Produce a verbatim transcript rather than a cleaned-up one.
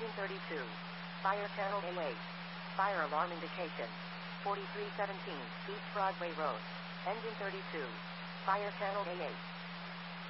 Engine thirty-two. Fire channel A eight. Fire alarm indication. forty-three seventeen, East Broadway Road. Engine thirty-two. Fire channel A eight.